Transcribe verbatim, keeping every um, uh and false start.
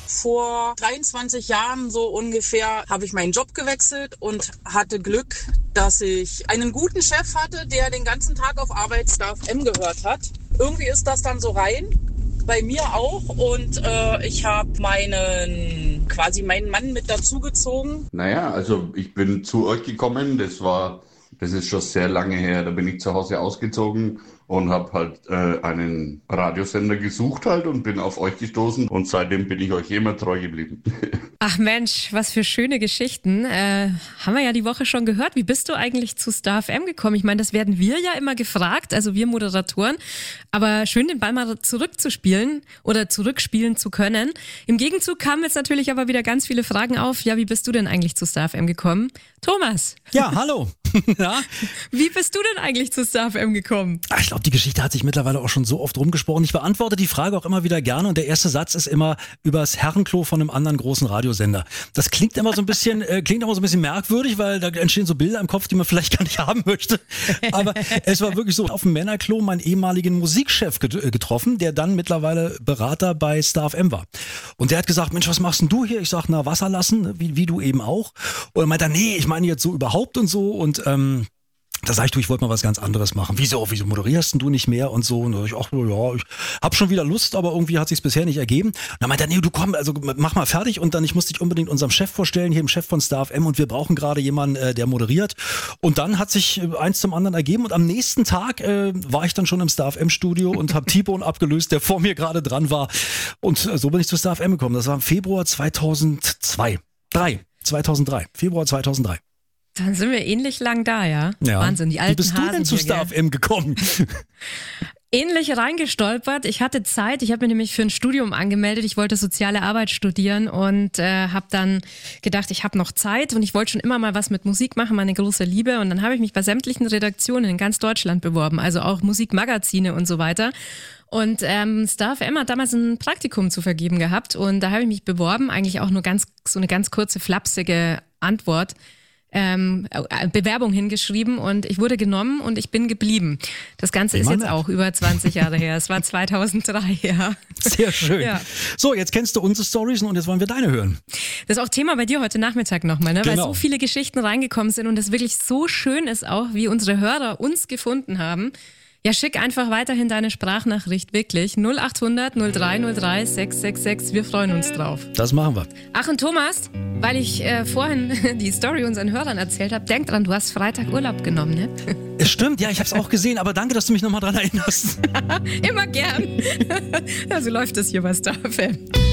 Vor dreiundzwanzig Jahren so ungefähr habe ich meinen Job gewechselt und hatte Glück, dass ich einen guten Chef hatte, der den ganzen Tag auf Arbeit Star F M gehört hat. Irgendwie ist das dann so rein, bei mir auch, und äh, ich habe meinen, quasi meinen Mann mit dazugezogen. Naja, also ich bin zu euch gekommen, das war, das ist schon sehr lange her, da bin ich zu Hause ausgezogen und habe halt äh, einen Radiosender gesucht halt und bin auf euch gestoßen und seitdem bin ich euch immer treu geblieben. Ach Mensch, was für schöne Geschichten. Äh, haben wir ja die Woche schon gehört. Wie bist du eigentlich zu Star F M gekommen? Ich meine, das werden wir ja immer gefragt, also wir Moderatoren. Aber schön, den Ball mal zurückzuspielen oder zurückspielen zu können. Im Gegenzug kamen jetzt natürlich aber wieder ganz viele Fragen auf. Ja, wie bist du denn eigentlich zu Star F M gekommen? Thomas. Ja, hallo. Ja? Wie bist du denn eigentlich zu Star F M gekommen? Ach, ich glaube, die Geschichte hat sich mittlerweile auch schon so oft rumgesprochen. Ich beantworte die Frage auch immer wieder gerne und der erste Satz ist immer übers Herrenklo von einem anderen großen Radiosender. Das klingt immer so ein bisschen, äh, klingt immer so ein bisschen merkwürdig, weil da entstehen so Bilder im Kopf, die man vielleicht gar nicht haben möchte. Aber es war wirklich so, auf dem Männerklo meinen ehemaligen Musikchef get- getroffen, der dann mittlerweile Berater bei Star F M war. Und der hat gesagt, Mensch, was machst denn du hier? Ich sag, na, Wasser lassen, wie, wie du eben auch. Und er meinte, nee, ich meine jetzt so überhaupt und so und ähm, da sag ich, du, ich wollte mal was ganz anderes machen. Wieso, wieso moderierst denn du nicht mehr und so? Und ich, ach ja, ich hab schon wieder Lust, aber irgendwie hat sich's bisher nicht ergeben. Und dann meinte er, nee, du komm, also mach mal fertig und dann, ich muss dich unbedingt unserem Chef vorstellen, hier dem Chef von Star F M und wir brauchen gerade jemanden, äh, der moderiert. Und dann hat sich äh, eins zum anderen ergeben und am nächsten Tag äh, war ich dann schon im Star F M-Studio und habe T-Bone abgelöst, der vor mir gerade dran war. Und äh, so bin ich zu Star F M gekommen. Das war im Februar zweitausendzwei. Drei. zweitausenddrei. Februar zweitausenddrei. Dann sind wir ähnlich lang da, ja? Ja. Wahnsinn, die alten Wie bist du Hasen denn zu hier, Star F M gekommen? Ähnlich reingestolpert. Ich hatte Zeit. Ich habe mich nämlich für ein Studium angemeldet. Ich wollte soziale Arbeit studieren und äh, habe dann gedacht, ich habe noch Zeit und ich wollte schon immer mal was mit Musik machen, meine große Liebe. Und dann habe ich mich bei sämtlichen Redaktionen in ganz Deutschland beworben, also auch Musikmagazine und so weiter. Und ähm, Star F M hat damals ein Praktikum zu vergeben gehabt und da habe ich mich beworben, eigentlich auch nur ganz so eine ganz kurze, flapsige Antwort. Ähm, Bewerbung hingeschrieben und ich wurde genommen und ich bin geblieben. Das Ganze ist jetzt auch über zwanzig Jahre her. Es war zweitausenddrei, ja. Sehr schön. Ja. So, jetzt kennst du unsere Storys und jetzt wollen wir deine hören. Das ist auch Thema bei dir heute Nachmittag nochmal, ne? Genau. Weil so viele Geschichten reingekommen sind und es wirklich so schön ist auch, wie unsere Hörer uns gefunden haben. Ja, schick einfach weiterhin deine Sprachnachricht, wirklich. null acht hundert null drei null drei sechs sechs sechs, wir freuen uns drauf. Das machen wir. Ach und Thomas, weil ich äh, vorhin die Story unseren Hörern erzählt habe, denk dran, du hast Freitag Urlaub genommen, ne? Es stimmt, ja, ich habe es auch gesehen, aber danke, dass du mich nochmal dran erinnerst. Immer gern. Ja, so läuft es hier bei Star F M.